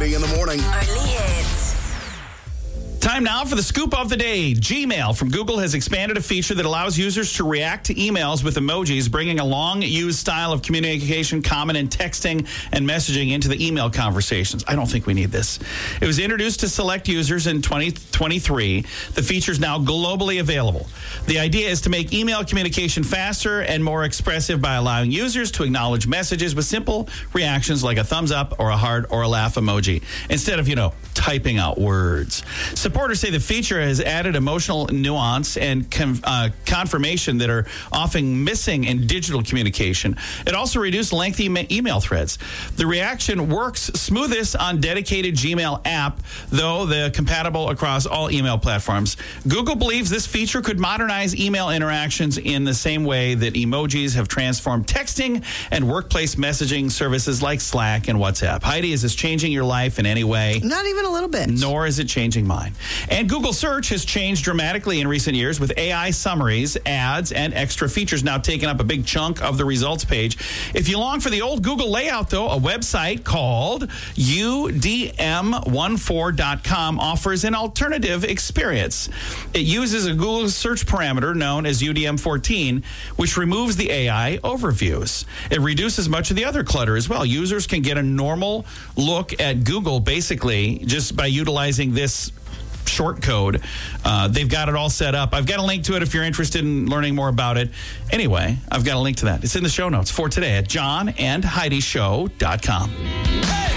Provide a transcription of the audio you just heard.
Heidi in the morning. Only hits. Time now for the scoop of the day. Gmail from Google has expanded a feature that allows users to react to emails with emojis, bringing a long-used style of communication common in texting and messaging into the email conversations. I don't think we need this. It was introduced to select users in 2023. The feature is now globally available. The idea is to make email communication faster and more expressive by allowing users to acknowledge messages with simple reactions like a thumbs up or a heart or a laugh emoji, instead of, typing out words. Supporters say the feature has added emotional nuance and confirmation that are often missing in digital communication. It also reduced lengthy email threads. The reaction works smoothest on dedicated Gmail app, though they're compatible across all email platforms. Google believes this feature could modernize email interactions in the same way that emojis have transformed texting and workplace messaging services like Slack and WhatsApp. Heidi, is this changing your life in any way? Not even a little bit. Nor is it changing mine. And Google Search has changed dramatically in recent years with AI summaries, ads, and extra features now taking up a big chunk of the results page. If you long for the old Google layout, though, a website called udm14.com offers an alternative experience. It uses a Google search parameter known as UDM14, which removes the AI overviews. It reduces much of the other clutter as well. Users can get a normal look at Google basically just by utilizing this short code. They've got it all set up. I've got a link to it if you're interested in learning more about it. Anyway, I've got a link to that. It's in the show notes for today at johnandheidishow.com.